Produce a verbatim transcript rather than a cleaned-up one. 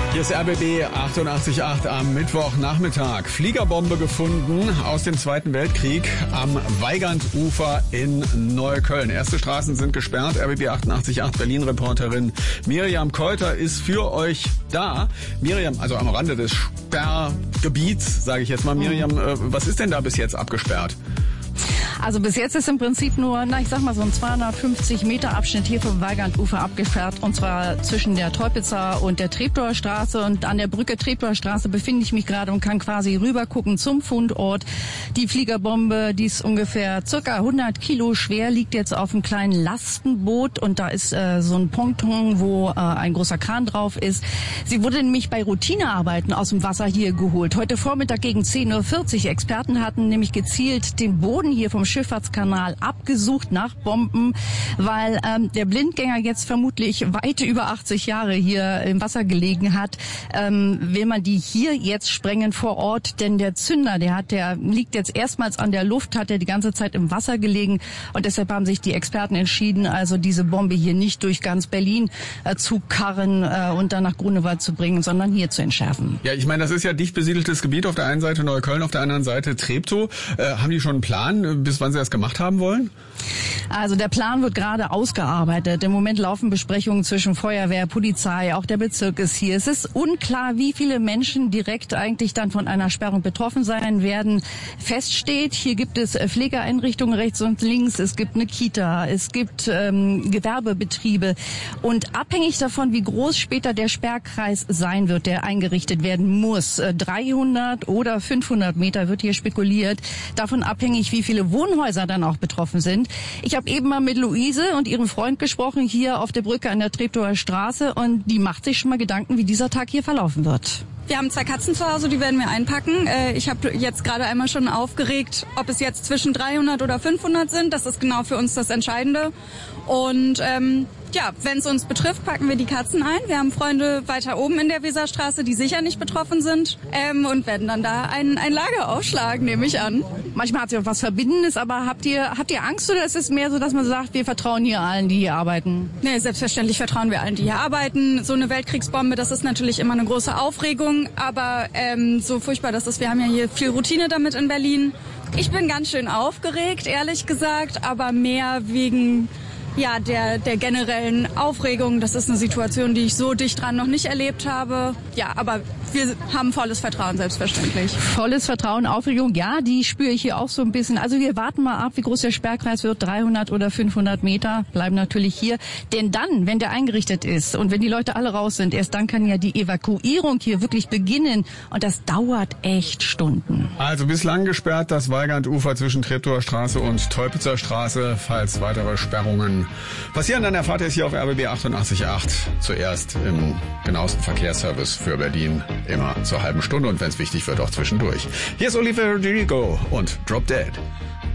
Hier ist R B B achtundachtzig Komma acht am Mittwochnachmittag. Fliegerbombe gefunden aus dem Zweiten Weltkrieg am Weigandufer in Neukölln. Erste Straßen sind gesperrt. R B B achtundachtzig Komma acht Berlin-Reporterin Miriam Keuter ist für euch da. Miriam, also am Rande des Sperrgebiets, sage ich jetzt mal. Miriam, was ist denn da bis jetzt abgesperrt? Also bis jetzt ist im Prinzip nur, na ich sag mal so ein zweihundertfünfzig Meter Abschnitt hier vom Weigandufer abgesperrt, und zwar zwischen der Teupitzer und der Treptower Straße. Und an der Brücke Treptower Straße befinde ich mich gerade und kann quasi rüber gucken zum Fundort. Die Fliegerbombe, die ist ungefähr circa hundert Kilo schwer, liegt jetzt auf einem kleinen Lastenboot, und da ist äh, so ein Ponton, wo äh, ein großer Kran drauf ist. Sie wurde nämlich bei Routinearbeiten aus dem Wasser hier geholt. Heute Vormittag gegen zehn Uhr vierzig. Experten hatten nämlich gezielt den Boden hier vom Schifffahrtskanal abgesucht nach Bomben, weil ähm, der Blindgänger jetzt vermutlich weit über achtzig Jahre hier im Wasser gelegen hat. Ähm, will man die hier jetzt sprengen vor Ort, denn der Zünder, der hat, der liegt jetzt erstmals an der Luft, hat er die ganze Zeit im Wasser gelegen, und deshalb haben sich die Experten entschieden, also diese Bombe hier nicht durch ganz Berlin äh, zu karren äh, und dann nach Grunewald zu bringen, sondern hier zu entschärfen. Ja, ich meine, das ist ja dicht besiedeltes Gebiet, auf der einen Seite Neukölln, auf der anderen Seite Treptow. Äh, haben die schon einen Plan, bis wann sie das gemacht haben wollen? Also der Plan wird gerade ausgearbeitet. Im Moment laufen Besprechungen zwischen Feuerwehr, Polizei, auch der Bezirk ist hier. Es ist unklar, wie viele Menschen direkt eigentlich dann von einer Sperrung betroffen sein werden. Fest steht, hier gibt es Pflegeeinrichtungen rechts und links, es gibt eine Kita, es gibt ähm, Gewerbebetriebe, und abhängig davon, wie groß später der Sperrkreis sein wird, der eingerichtet werden muss, dreihundert oder fünfhundert Meter wird hier spekuliert, davon abhängig, wie viele Wohnhäuser dann auch betroffen sind. Ich habe eben mal mit Luise und ihrem Freund gesprochen, hier auf der Brücke an der Treptower Straße, und die macht sich schon mal Gedanken, wie dieser Tag hier verlaufen wird. Wir haben zwei Katzen zu Hause, die werden wir einpacken. Ich habe jetzt gerade einmal schon aufgeregt, ob es jetzt zwischen dreihundert oder fünfhundert sind. Das ist genau für uns das Entscheidende. Und ähm, ja, wenn es uns betrifft, packen wir die Katzen ein. Wir haben Freunde weiter oben in der Weserstraße, die sicher nicht betroffen sind, ähm, und werden dann da ein, ein Lager aufschlagen, nehme ich an. Manchmal hat sie auch was Verbindendes, aber habt ihr habt ihr Angst, oder ist es mehr so, dass man sagt, wir vertrauen hier allen, die hier arbeiten? Nee, selbstverständlich vertrauen wir allen, die hier arbeiten. So eine Weltkriegsbombe, das ist natürlich immer eine große Aufregung, aber ähm, so furchtbar das ist, wir haben ja hier viel Routine damit in Berlin. Ich bin ganz schön aufgeregt, ehrlich gesagt, aber mehr wegen ja, der, der generellen Aufregung. Das ist eine Situation, die ich so dicht dran noch nicht erlebt habe. Ja, aber wir haben volles Vertrauen, selbstverständlich. Volles Vertrauen, Aufregung, ja, die spüre ich hier auch so ein bisschen. Also wir warten mal ab, wie groß der Sperrkreis wird. dreihundert oder fünfhundert Meter bleiben natürlich hier. Denn dann, wenn der eingerichtet ist und wenn die Leute alle raus sind, erst dann kann ja die Evakuierung hier wirklich beginnen. Und das dauert echt Stunden. Also bislang gesperrt das Weigandufer zwischen Treptower Straße und Teupitzer Straße. Falls weitere Sperrungen passieren, dann erfahrt ihr es hier auf R B B achtundachtzig Komma acht. Zuerst im genauesten Verkehrsservice für Berlin. Immer zur halben Stunde, und wenn es wichtig wird, auch zwischendurch. Hier ist Olivia Rodrigo und Drop Dead.